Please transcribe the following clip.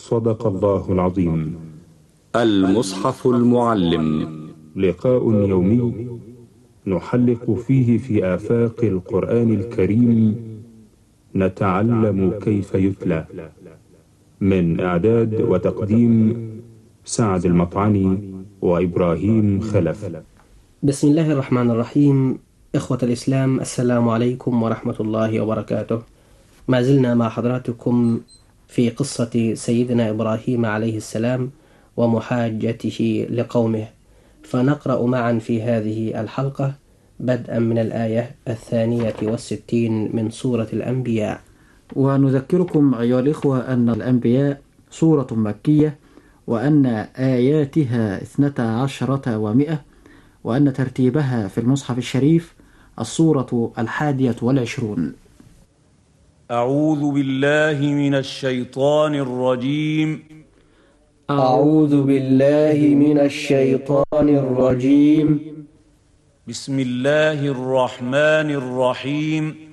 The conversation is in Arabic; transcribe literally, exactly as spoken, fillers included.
صدق الله العظيم. المصحف المعلم، لقاء يومي نحلق فيه في آفاق القرآن الكريم، نتعلم كيف يتلى. من إعداد وتقديم سعد المطعني وإبراهيم خلف. بسم الله الرحمن الرحيم. إخوة الإسلام، السلام عليكم ورحمة الله وبركاته. ما زلنا مع حضراتكم في قصة سيدنا إبراهيم عليه السلام ومحاجته لقومه، فنقرأ معا في هذه الحلقة بدءا من الآية الثانية والستين من سورة الأنبياء. ونذكركم أيها الإخوة أن الأنبياء سورة مكية، وأن آياتها اثنتا عشرة ومئة، وأن ترتيبها في المصحف الشريف السورة الحادية والعشرون. أعوذ بالله من الشيطان الرجيم. أعوذ بالله من الشيطان الرجيم. بسم الله الرحمن الرحيم.